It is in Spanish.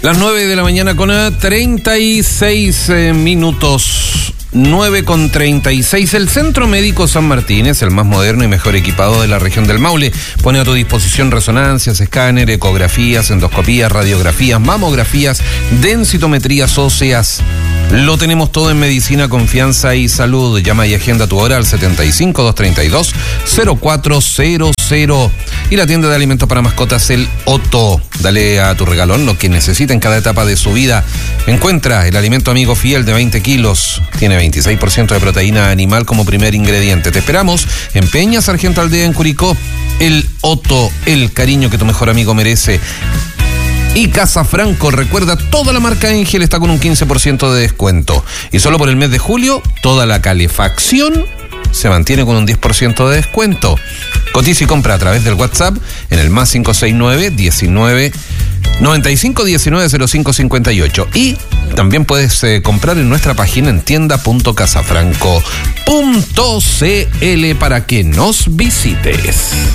Las 9 de la mañana con 36 minutos. 9:36. El Centro Médico San Martín es el más moderno y mejor equipado de la región del Maule. Pone a tu disposición resonancias, escáner, ecografías, endoscopías, radiografías, mamografías, densitometrías óseas. Lo tenemos todo en medicina, confianza y salud. Llama y agenda tu hora al 75-232-0400. Y la tienda de alimentos para mascotas, el Otto. Dale a tu regalón lo que necesita en cada etapa de su vida. Encuentra el alimento amigo fiel de 20 kilos. Tiene 26% de proteína animal como primer ingrediente. Te esperamos en Peña Sargento Aldea, en Curicó. El Otto, el cariño que tu mejor amigo merece. Y Casa Franco, recuerda, toda la marca Engel está con un 15% de descuento. Y solo por el mes de julio, toda la calefacción se mantiene con un 10% de descuento. Cotiza y compra a través del WhatsApp en el más 569-95-19-0558. Y también puedes comprar en nuestra página en tienda.casafranco.cl para que nos visites.